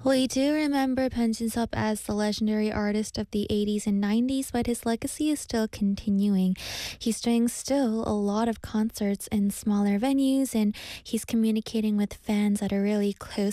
We do remember Pan Jin-sub as the legendary artist of the 80s and 90s, but his legacy is still continuing. He's doing still a lot of concerts in smaller venues, and he's communicating with fans at a really close